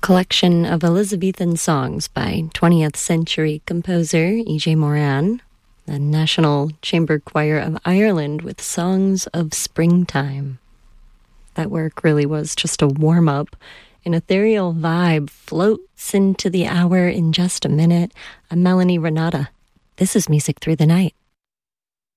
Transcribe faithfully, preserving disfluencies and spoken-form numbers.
collection of Elizabethan songs by twentieth century composer E J Moran, the National Chamber Choir of Ireland with Songs of Springtime. That work really was just a warm-up. An ethereal vibe floats into the hour in just a minute. I'm Melanie Renata. This is Music Through the Night.